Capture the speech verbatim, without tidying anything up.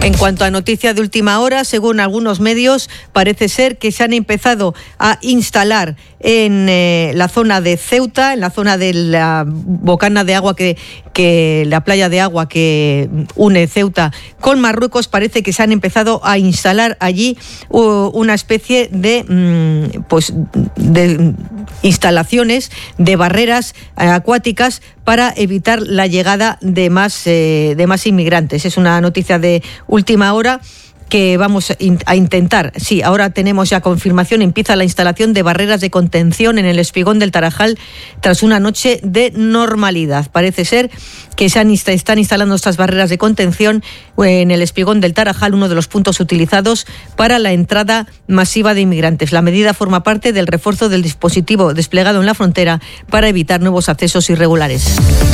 En cuanto a noticias de última hora, según algunos medios, parece ser que se han empezado a instalar en eh, la zona de Ceuta, en la zona de la bocana de agua que, que la playa de agua que une Ceuta con Marruecos, parece que se han empezado a instalar allí uh, una especie de, mm, pues, de instalaciones de barreras eh, acuáticas para evitar la llegada de más, eh, de más inmigrantes. Es una noticia de última hora que vamos a intentar. Sí, ahora tenemos ya confirmación, empieza la instalación de barreras de contención en el Espigón del Tarajal tras una noche de normalidad. Parece ser que se han, están instalando estas barreras de contención en el Espigón del Tarajal, uno de los puntos utilizados para la entrada masiva de inmigrantes. La medida forma parte del refuerzo del dispositivo desplegado en la frontera para evitar nuevos accesos irregulares.